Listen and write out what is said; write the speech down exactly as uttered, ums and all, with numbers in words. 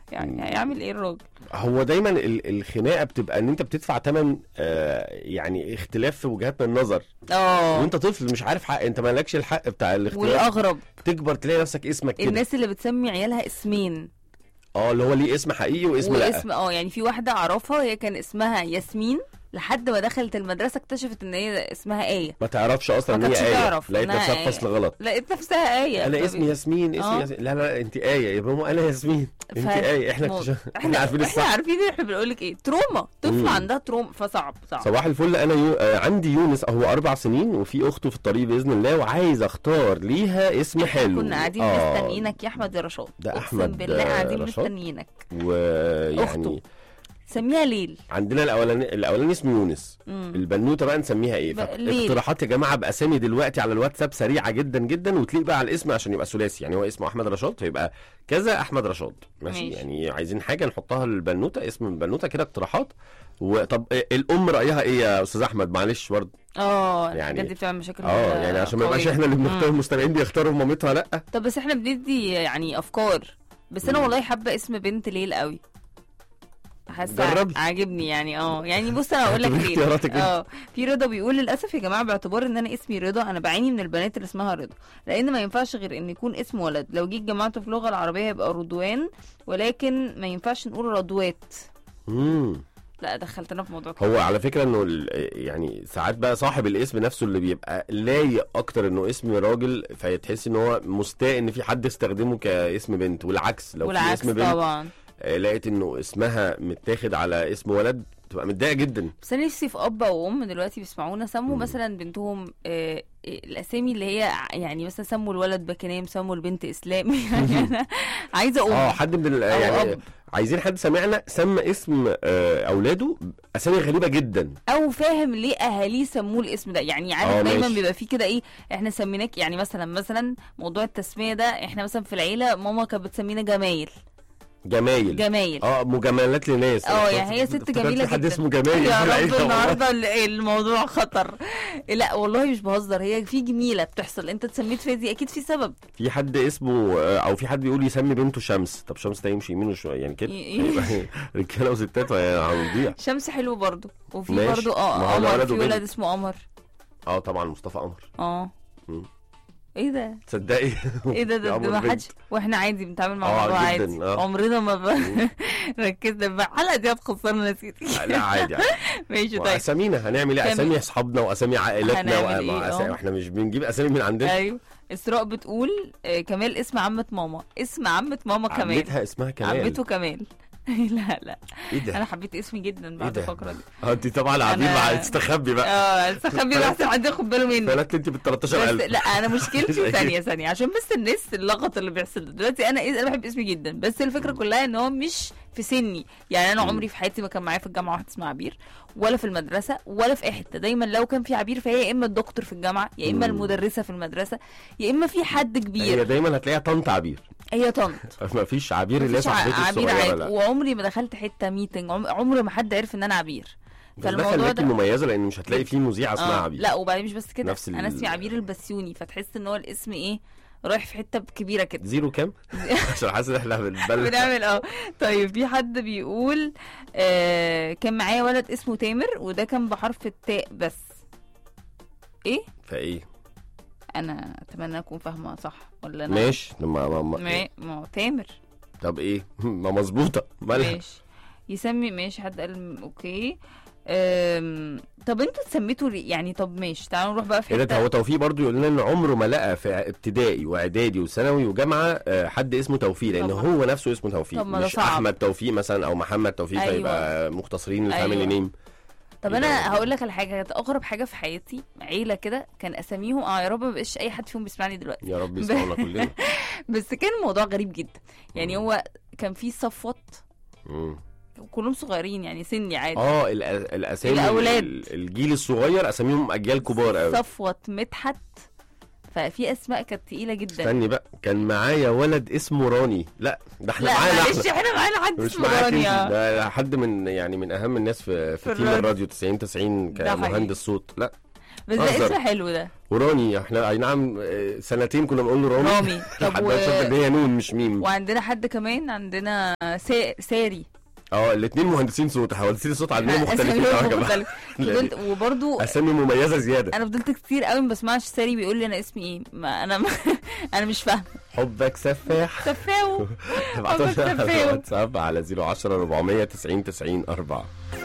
يعني هيعمل ايه الراجل؟ هو دايما الخناقه بتبقى ان انت بتدفع ثمن آه يعني اختلاف في وجهات النظر. اه وانت طفل مش عارف حق، انت مالكش الحق بتاع الاختلاف. والاغرب تكبر تلاقي نفسك اسمك كده. الناس اللي بتسمي عيالها اسمين، اه اللي هو ليه اسم حقيقي واسم لا. واسم اه يعني في واحده اعرفها هي كان اسمها ياسمين، لحد ما دخلت المدرسه اكتشفت ان هي اسمها آية. ما تعرفش اصلا ان هي آية، لقيت نفسها في فصل غلط، لقيت نفسها آية. انا اسمي ياسمين، اسمي ياسمين. لا لا انت آية يا ماما، انا ياسمين انت آية. احنا مو... اكتشف... احنا عارفين الصح، احنا عارفين احنا بنقول لك ايه، تروما طفل عندها تروما، فصعب صعب. صباح الفل. انا يو... آه عندي يونس، هو اربع سنين وفي اخته في الطريق باذن الله، وعايز اختار ليها اسم حلو. كنا قاعدين آه. مستنيينك يا احمد يا رشاد، ده احمد بالله قاعدين مستنيينك. ويعني سميها ليل. عندنا الاولاني الاولاني اسمه يونس. مم. البنوته بقى نسميها ايه؟ اقتراحات يا جماعه باسامي دلوقتي على الواتساب سريعه جدا جدا، وتليق بقى على الاسم عشان يبقى ثلاثي، يعني هو اسمه احمد رشاد فيبقى كذا احمد رشاد ماشي, ماشي. يعني عايزين حاجه نحطها للبنوته، اسم البنوته كده اقتراحات. وطب الام رايها ايه يا استاذ احمد؟ معلش برضه اه يعني دي بتعمل مشاكل. اه يعني عشان ما يبقاش احنا اللي بنختار، المستمعين بيختاروا مامتها لا. طب بس احنا بندي يعني افكار، بس انا والله حابه اسم بنت ليل قوي، حاسه عاجبني يعني. اه يعني بص انا هقول لك ليه. اه في رضا بيقول للاسف يا جماعه باعتبار ان انا اسمي رضا انا بعاني من البنات اللي اسمها رضا، لان ما ينفعش غير ان يكون اسم ولد، لو جيت جمعته في اللغه العربيه يبقى رضوان، ولكن ما ينفعش نقول رضوات. امم لا دخلتنا في موضوع كده. هو على فكره انه يعني ساعات بقى صاحب الاسم نفسه اللي بيبقى لايق اكتر انه اسم راجل، فتحس ان هو مستاء ان في حد استخدمه كاسم بنت، والعكس لو والعكس في اسم بنت طبعا لقيت انه اسمها متاخد على اسم ولد تبقى متضايقه جدا. بس انا نفسي في اب او ام دلوقتي بيسمعونا سموا م. مثلا بنتهم آه الاسامي اللي هي يعني مثلا سموا الولد بكنام، سموا البنت اسلام. يعني انا عايزه ام اه حد من يعني أب. عايزين حد سمعنا سمى اسم آه اولاده اسامي غريبه جدا، او فاهم ليه اهاليه سموه الاسم ده، يعني عارف دايما بيبقى فيه كده ايه، احنا سميناك يعني مثلا مثلا موضوع التسميه ده، احنا مثلا في العيله ماما كانت بتسمينا جمايل جمايل جمايل اه مجاملات لناس. اه يعني هي ست جميله جدا، حد اسمه جمايل يا رب النهارده الموضوع خطر. لا والله مش بهزر، هي في جميله بتحصل، انت اتسميت فادي اكيد في سبب. في حد اسمه او في حد بيقول يسمي بنته شمس، طب شمس ده يمشي يمين وشويه يعني كده رجاله وستات هنضيع. شمس حلو برضو، وفي برضو اه قمر، في ولد اسمه قمر. اه طبعا مصطفى قمر. اه ايه ده تصدقي ايه ده ده, ده ما حدش، واحنا عادي بنتعامل مع بعض عادي آه. عمرنا ما ب... ركزنا في الحلقه دي هتخسرنا ناس كتير. لا عادي عادي ماشي. طيب اسامينا هنعمل ايه؟ اسامي اصحابنا واسامي عائلتنا واسامي احنا مش بنجيب اسامي من عندنا. ايوه اسراء بتقول آه كمال اسم عمه ماما، اسم عمه ماما كمال، عمتها اسمها كمال، عمته كمال. لا لا ايه ده؟ انا حبيت اسمي جدا بعد الفقره دي. اه انت طبعا عبير مع تستخبي بقى. اه تستخبي بقى عشان حد ياخد باله مني. فلت انت بال تلتاشر ألف. لا انا مشكلتي ثانيه ثانيه عشان بس الناس اللغط اللي بيحصل دلوقتي. انا انا بحب اسمي جدا، بس الفكره كلها ان هو مش في سني، يعني انا عمري في حياتي ما كان معايا في الجامعه واحد اسمها عبير، ولا في المدرسه ولا في اي حته. دايما لو كان في عبير فهي يا اما الدكتور في الجامعه، يا اما المدرسه في المدرسه، يا اما في حد كبير. هي دايما هتلاقيها طنط عبير، هي طنط. ما فيش عبير اللي هي صاحبتي الصغيره. وعمري ما دخلت حته ميتنج، عمري ما حد عرف ان انا عبير. فالموضوع ده مميزه لان مش هتلاقي فيه مذيعه اسمها آه. عبير. لا وبعدين مش بس كده، انا اسمي عبير البسيوني، فتحس ان هو الاسم ايه رايح في حته كبيره كده. زيرو كام؟ عشان حاسس ان احنا بنبلع بنعمل اه. طيب في حد بيقول آه كان معايا ولد اسمه تامر، وده كان بحرف التاء بس. ايه فايه؟ انا اتمنى اكون فاهمه صح ولا انا ماشي. ما ما ما, ما تامر. طب ايه؟ ما مظبوطه مالها؟ ماشي يسمي. ماشي حد قال اوكي. أم... طب انتوا تسميتوا يعني؟ طب ماشي تعالوا نروح بقى في حته. هو توفيق برضو يقول لنا ان عمره ما لقى في ابتدائي واعدادي وثانوي وجامعه حد اسمه توفيق، لان طبعا هو نفسه اسمه توفيق، مش صعب. احمد توفيق مثلا او محمد توفيق. أيوة. فيبقى مختصرين الفاميلي أيوة. نيم. طب انا هقول لك على حاجه، كانت اغرب حاجه في حياتي عيله كده كان اساميهم اه يا رب ما بقاش اي حد فيهم بيسمعني دلوقتي، يا رب يسمعونا كلنا. بس كان الموضوع غريب جدا يعني. مم. هو كان في صفوت كلهم صغيرين يعني سني عادي. اه الاسامي الاولاد الجيل الصغير اساميهم اجيال كبار قوي. صفوت مدحت، ففي اسماء كانت تقيله جدا. استني بقى، كان معايا ولد اسمه راني. لا ده احنا معانا معلش احنا معانا حد اسمه راني. ده حد من يعني من اهم الناس في في تيم الراديو تسعين تسعين كمهندس صوت. لا بس ده اسم حلو ده. وراني احنا اي نعم سنتين كنا بنقول له رامي رامي. طب و... ان هي نون مش ميم. وعندنا حد كمان عندنا سا... ساري. اه الاثنين مهندسين صوت، مهندسين الصوت عندنا مختلفين يا جماعه. فضلت وبرده اسامي مميزه زياده. انا فضلت كتير قوي ما بسمعش ساري بيقول لي انا اسمي ايه، ما انا ما انا مش فاهمه. حبك سفاح سفاو. ابعتوا لنا على الواتساب على صفر عشرة أربعمية تسعين تسعين أربعة.